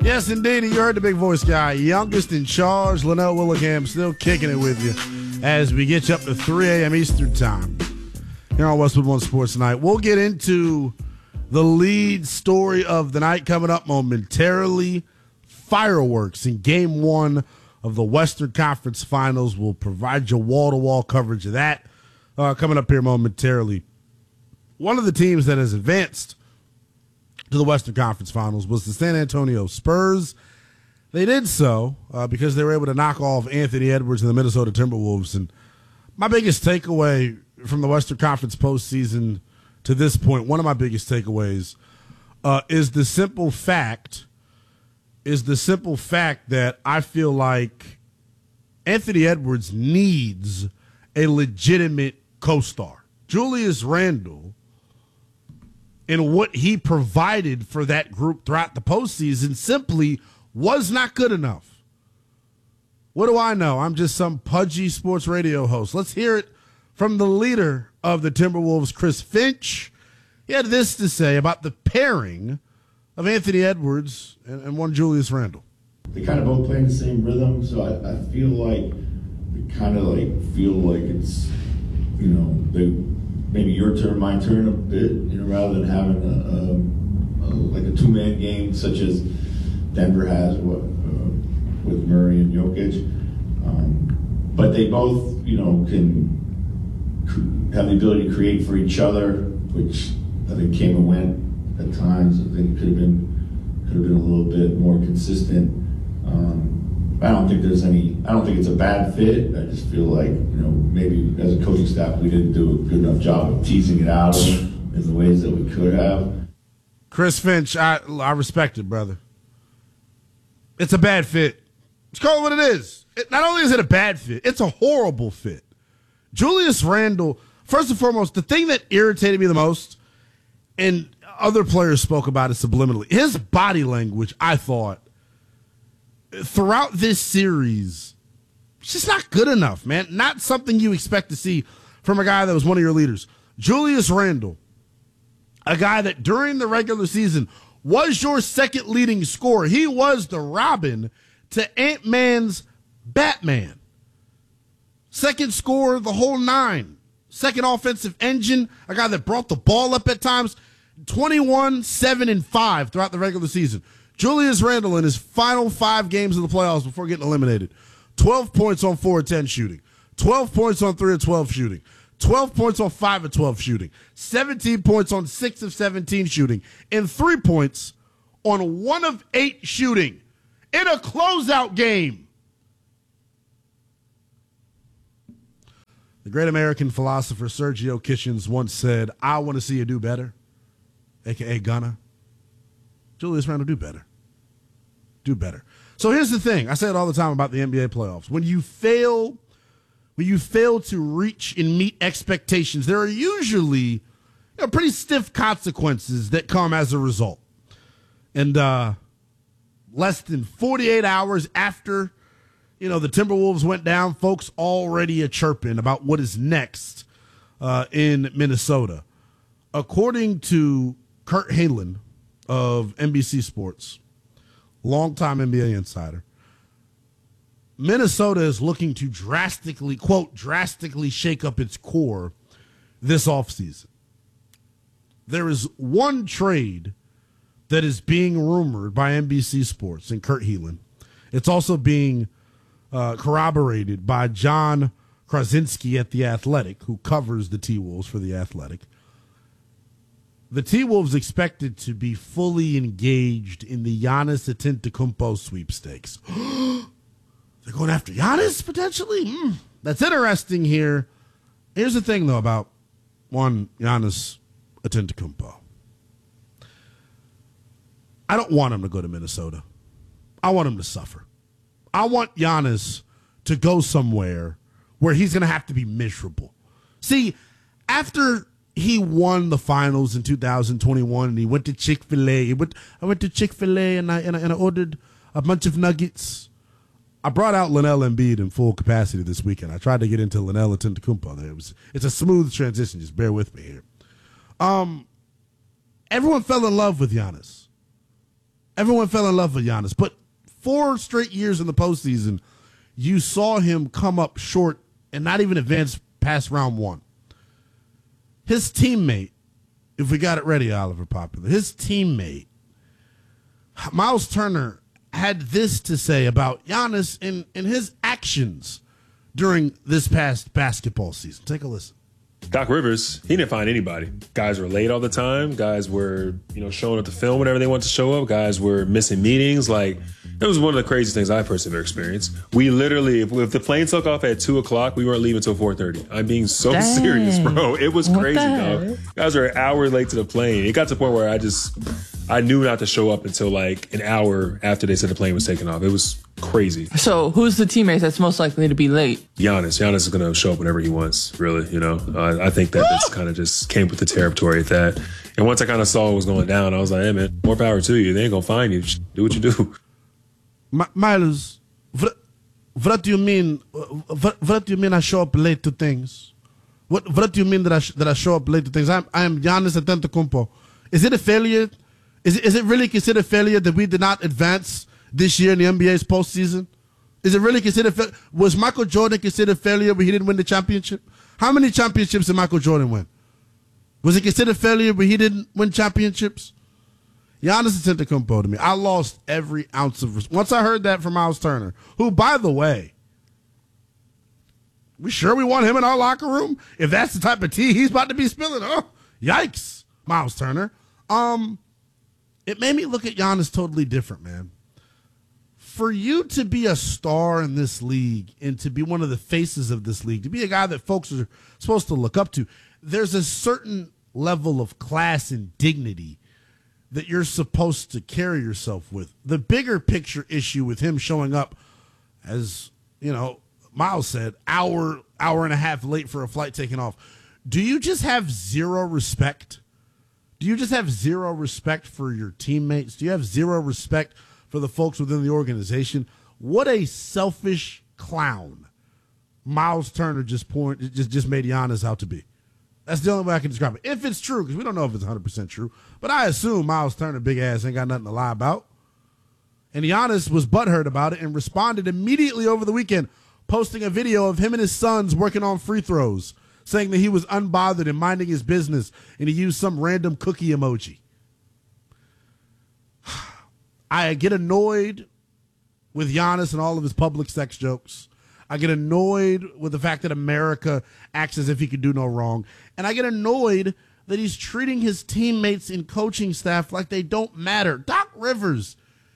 Yes, indeed. You heard the big voice guy. Youngest in charge, Linnell Willingham, still kicking it with you as we get you up to 3 a.m. Eastern time here on Westwood One Sports Night. We'll get into the lead story of the night coming up momentarily. Fireworks in Game 1 of the Western Conference Finals. We'll provide you wall-to-wall coverage of that coming up here momentarily. One of the teams that has advanced to the Western Conference Finals was the San Antonio Spurs. They did so because they were able to knock off Anthony Edwards and the Minnesota Timberwolves. And my biggest takeaway from the Western Conference postseason to this point, one of my biggest takeaways is the simple fact that I feel like Anthony Edwards needs a legitimate co-star. Julius Randle, and what he provided for that group throughout the postseason, simply was not good enough. What do I know? I'm just some pudgy sports radio host. Let's hear it from the leader of the Timberwolves, Chris Finch. He had this to say about the pairing of Anthony Edwards and one Julius Randle. They kind of both play in the same rhythm, so I feel like they kind of feel like it's, maybe your turn, my turn a bit, rather than having a two-man game such as Denver has with Murray and Jokic. But they both, can have the ability to create for each other, which I think came and went at times. I think it could have been a little bit more consistent. I don't think it's a bad fit. I just feel like, maybe as a coaching staff, we didn't do a good enough job of teasing it out of them in the ways that we could have. Chris Finch, I respect it, brother. It's a bad fit. Let's call it what it is. Not only is it a bad fit, it's a horrible fit. Julius Randle, first and foremost, the thing that irritated me the most, and other players spoke about it subliminally, his body language, I thought, throughout this series, it's just not good enough, man. Not something you expect to see from a guy that was one of your leaders. Julius Randle, a guy that during the regular season was your second leading scorer. He was the Robin to Ant-Man's Batman. Second scorer, the whole nine. Second offensive engine, a guy that brought the ball up at times. 21, 7, and 5 throughout the regular season. Julius Randle in his final 5 games of the playoffs before getting eliminated. 12 points on 4 of 10 shooting. 12 points on 3 of 12 shooting. 12 points on 5 of 12 shooting. 17 points on 6 of 17 shooting. And 3 points on 1 of 8 shooting in a closeout game. The great American philosopher Sergio Kitchens once said, I want to see you do better, a.k.a. Gunna. Julius Randle, do better. Do better. So here's the thing. I say it all the time about the NBA playoffs. When you fail to reach and meet expectations, there are usually pretty stiff consequences that come as a result. And less than 48 hours after the Timberwolves went down, folks already are chirping about what is next in Minnesota. According to Kurt Hanlon of NBC Sports, longtime NBA insider, Minnesota is looking to drastically shake up its core this offseason. There is one trade that is being rumored by NBC Sports and Kurt Hanlon. It's also being corroborated by John Krasinski at The Athletic, who covers the T-Wolves for The Athletic. The T-Wolves expected to be fully engaged in the Giannis Antetokounmpo sweepstakes. They're going after Giannis, potentially? That's interesting here. Here's the thing, though, about one Giannis Antetokounmpo. I don't want him to go to Minnesota. I want him to suffer. I want Giannis to go somewhere where he's going to have to be miserable. See, after he won the finals in 2021 and he went to Chick-fil-A, I went to Chick-fil-A and I ordered a bunch of nuggets. I brought out Linnell Embiid in full capacity this weekend. I tried to get into Linnell Antetokounmpo. It's a smooth transition. Just bear with me here. Everyone fell in love with Giannis. Everyone fell in love with Giannis. But 4 straight years in the postseason, you saw him come up short and not even advance past round 1. His teammate, if we got it ready, Oliver Popular, his teammate, Miles Turner, had this to say about Giannis in his actions during this past basketball season. Take a listen. Doc Rivers, he didn't find anybody. Guys were late all the time. Guys were, showing up to film whenever they wanted to show up. Guys were missing meetings. Like, it was one of the craziest things I personally ever experienced. We literally, if the plane took off at 2 o'clock, we weren't leaving until 4:30. I'm being so serious, bro. It was crazy, dog. Guys were an hour late to the plane. It got to the point where I knew not to show up until like an hour after they said the plane was taking off. It was crazy. So who's the teammate that's most likely to be late? Giannis. Giannis is going to show up whenever he wants, really, I think that this kind of just came with the territory at that. And once I kind of saw what was going down, I was like, hey, man, more power to you. They ain't going to find you. Just do what you do. Miles, what do you mean? What do you mean I show up late to things? What do you mean that I show up late to things? I am Giannis Antetokounmpo. Is it a failure? Is it really considered failure that we did not advance this year in the NBA's postseason? Is it really considered was Michael Jordan considered failure when he didn't win the championship? How many championships did Michael Jordan win? Was it considered failure when he didn't win championships? Giannis Antetokounmpo to me, I lost every ounce of respect. Once I heard that from Miles Turner, who, by the way, we sure we want him in our locker room? If that's the type of tea he's about to be spilling, yikes, Miles Turner. It made me look at Giannis totally different, man. For you to be a star in this league and to be one of the faces of this league, to be a guy that folks are supposed to look up to, there's a certain level of class and dignity that you're supposed to carry yourself with. The bigger picture issue with him showing up, as Miles said, hour and a half late for a flight taking off. Do you just have zero respect? Do you just have zero respect for your teammates? Do you have zero respect for the folks within the organization? What a selfish clown Miles Turner just made Giannis out to be. That's the only way I can describe it. If it's true, because we don't know if it's 100% true, but I assume Miles Turner, big ass, ain't got nothing to lie about. And Giannis was butthurt about it and responded immediately over the weekend, posting a video of him and his sons working on free throws, saying that he was unbothered and minding his business, and he used some random cookie emoji. I get annoyed with Giannis and all of his public sex jokes. I get annoyed with the fact that America acts as if he could do no wrong. And I get annoyed that he's treating his teammates and coaching staff like they don't matter. Doc Rivers,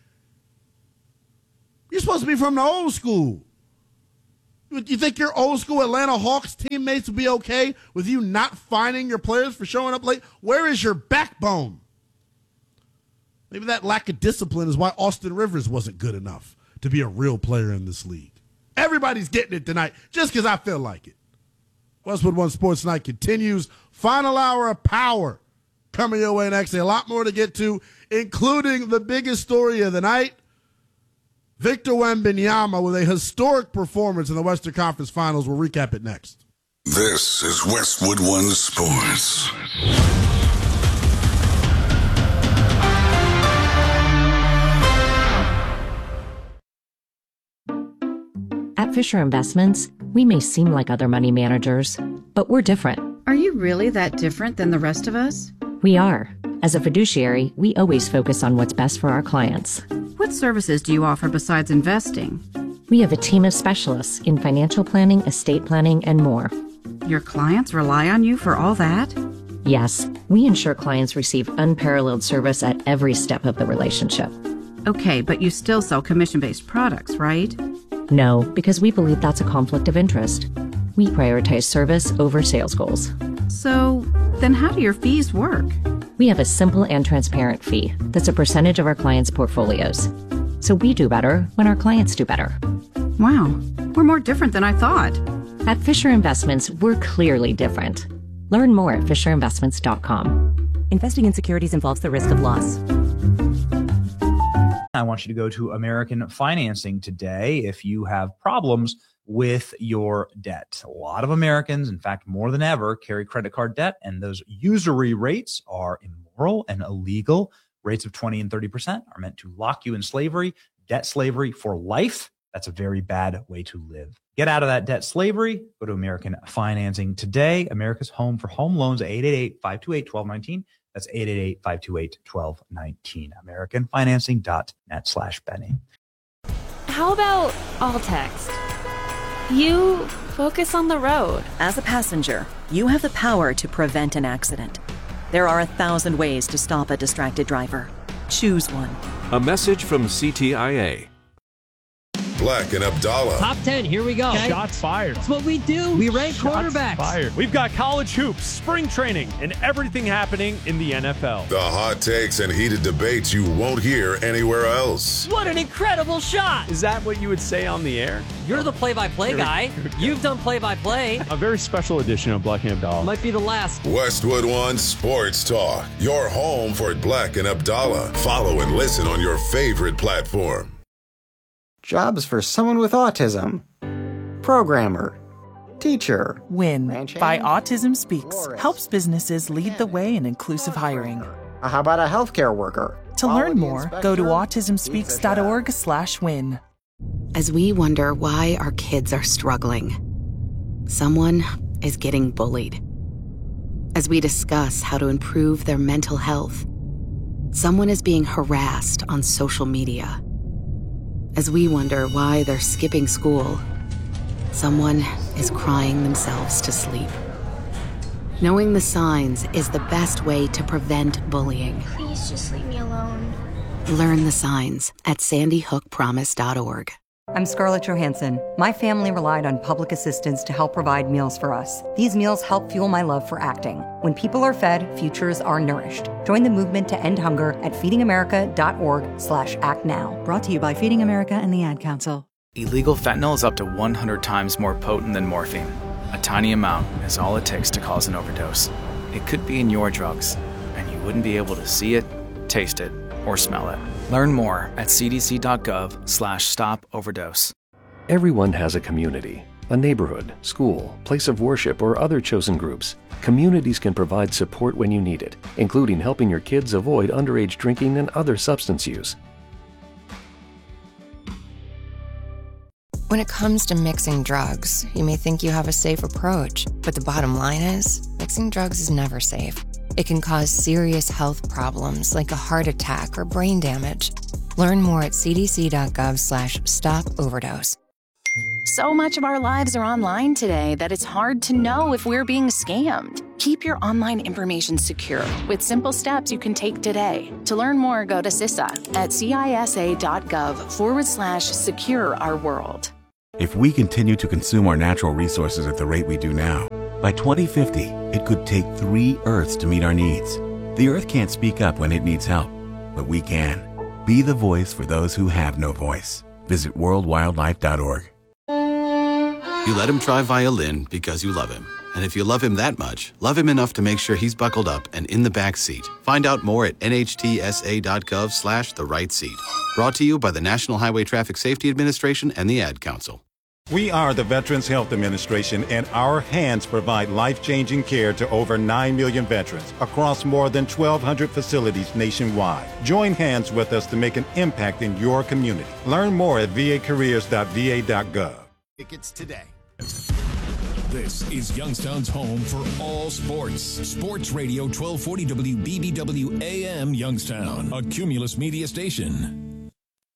you're supposed to be from the old school. You think your old school Atlanta Hawks teammates would be okay with you not fining your players for showing up late? Where is your backbone? Maybe that lack of discipline is why Austin Rivers wasn't good enough to be a real player in this league. Everybody's getting it tonight just because I feel like it. Westwood One Sports Night continues. Final hour of power coming your way next. A lot more to get to, including the biggest story of the night. Victor Wembanyama with a historic performance in the Western Conference Finals. We'll recap it next. This is Westwood One Sports. At Fisher Investments, we may seem like other money managers, but we're different. Are you really that different than the rest of us? We are. As a fiduciary, we always focus on what's best for our clients. What services do you offer besides investing? We have a team of specialists in financial planning, estate planning, and more. Your clients rely on you for all that? Yes, we ensure clients receive unparalleled service at every step of the relationship. Okay, but you still sell commission-based products, right? No, because we believe that's a conflict of interest. We prioritize service over sales goals. So, then how do your fees work? We have a simple and transparent fee that's a percentage of our clients' portfolios. So we do better when our clients do better. Wow, we're more different than I thought. At Fisher Investments, we're clearly different. Learn more at fisherinvestments.com. Investing in securities involves the risk of loss. I want you to go to American Financing today if you have problems with your debt. A lot of Americans, in fact, more than ever, carry credit card debt, and those usury rates are immoral and illegal. Rates of 20 and 30% are meant to lock you in slavery, debt slavery for life. That's a very bad way to live. Get out of that debt slavery. Go to American Financing today. America's home for home loans, 888-528-1219. That's 888-528-1219. AmericanFinancing.net/Benny. How about all text? You focus on the road. As a passenger, you have the power to prevent an accident. There are 1,000 ways to stop a distracted driver. Choose one. A message from CTIA. Black and Abdallah. Top 10, here we go. Okay. Shots fired. That's what we do. We rank quarterbacks. Fired. We've got college hoops, spring training, and everything happening in the NFL. The hot takes and heated debates you won't hear anywhere else. What an incredible shot. Is that what you would say on the air? You're the play-by-play guy. You've done play-by-play. A very special edition of Black and Abdallah. Might be the last. Westwood One Sports Talk. Your home for Black and Abdallah. Follow and listen on your favorite platform. Jobs for someone with autism. Programmer. Teacher. WIN by Autism Speaks helps businesses lead the way in inclusive hiring. How about a healthcare worker? To learn more, go to autismspeaks.org/win. As we wonder why our kids are struggling, someone is getting bullied. As we discuss how to improve their mental health, someone is being harassed on social media. As we wonder why they're skipping school, someone is crying themselves to sleep. Knowing the signs is the best way to prevent bullying. Please just leave me alone. Learn the signs at sandyhookpromise.org. I'm Scarlett Johansson. My family relied on public assistance to help provide meals for us. These meals help fuel my love for acting. When people are fed, futures are nourished. Join the movement to end hunger at feedingamerica.org/actnow. Brought to you by Feeding America and the Ad Council. Illegal fentanyl is up to 100 times more potent than morphine. A tiny amount is all it takes to cause an overdose. It could be in your drugs, and you wouldn't be able to see it, taste it, or smell it. Learn more at cdc.gov/stop-overdose. Everyone has a community, a neighborhood, school, place of worship, or other chosen groups. Communities can provide support when you need it, including helping your kids avoid underage drinking and other substance use. When it comes to mixing drugs, you may think you have a safe approach, but the bottom line is, mixing drugs is never safe. It can cause serious health problems like a heart attack or brain damage. Learn more at cdc.gov/stop-overdose. So much of our lives are online today that it's hard to know if we're being scammed. Keep your online information secure with simple steps you can take today. To learn more, go to CISA at cisa.gov/secure our world. If we continue to consume our natural resources at the rate we do now, by 2050, it could take 3 Earths to meet our needs. The Earth can't speak up when it needs help, but we can. Be the voice for those who have no voice. Visit worldwildlife.org. You let him try violin because you love him. And if you love him that much, love him enough to make sure he's buckled up and in the back seat. Find out more at nhtsa.gov/the-right-seat. Brought to you by the National Highway Traffic Safety Administration and the Ad Council. We are the Veterans Health Administration, and our hands provide life-changing care to over 9 million veterans across more than 1,200 facilities nationwide. Join hands with us to make an impact in your community. Learn more at vacareers.va.gov. Tickets today. This is Youngstown's home for all sports. Sports Radio 1240 WBBW AM Youngstown, a Cumulus Media station.